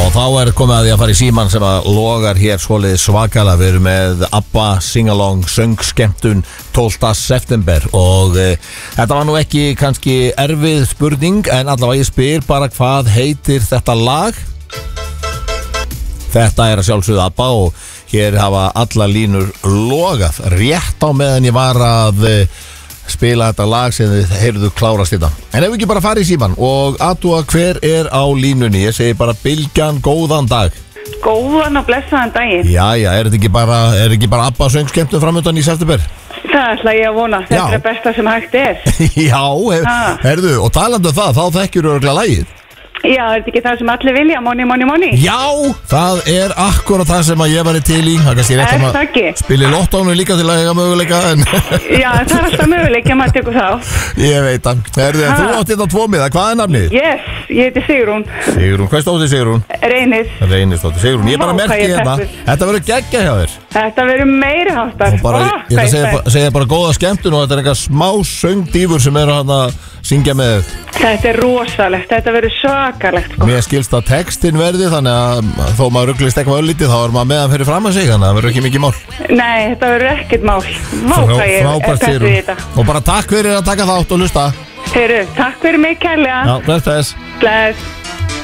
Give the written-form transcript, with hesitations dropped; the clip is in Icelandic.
þá komið að því að fara í síman sem að logar hér svoleiðis svakalega. Við erum með ABBA Sing-along söngskemmtun 12. september og þetta var nú ekki kannski erfið spurning, en allavega ég spyr bara hvað heitir þetta lag? Þetta er að sjálfsögðu ABBA og hér hafa alla línur logað rétt á meðan ég var að spila þetta lag sem þið heyrðu klárast þetta. En ef við ekki bara farið í síman og aðtúa hver er á línunni, ég segi bara Bylgjan, góðan dag. Góðan og blessaðan daginn. Jæja, er þetta ekki bara ABBA söngskemmtun framöndan í september? Það ætla ég að vona, þetta er besta sem hægt er. Já, heyrðu, og talandi það, þá þekkjur örugglega lagið. Já, er þetta ekki það sem allir vilja, money, money, money? Já, það er akkurat það sem að ég væri til í. Það kannski rétt að spila í lottónu líka til að eiga möguleika, en Já, það er alltaf möguleika, maður tekur þá. Ég veit það. Herðu, þú átt þetta 2 miða, hvað er nafnið? Yes, ég heiti Sigrún. Sigrún, hvað stóð þið Sigrún? Reynisdóttir. Sigrún, ég bara merki þetta. Þetta verður geggjað hjá þér. Þetta verður meiri háttar. Ég ætla að segja bara góða skemmtun og þetta er eitthvað smá söngdífur sem eru hann að syngja með. Þetta er rosalegt, þetta verður svakalegt. Mér skilst að textin verði, þannig að þó maður rugglist eitthvað öllítið, þá er maður meðan fyrir fram að sig, þannig að það verður ekki mikið mál. Nei, þetta verður ekkert mál. Frábært Sigrún. Og bara takk fyrir að taka þátt og hlusta. Takk fyrir mig kærlega. Já, bless.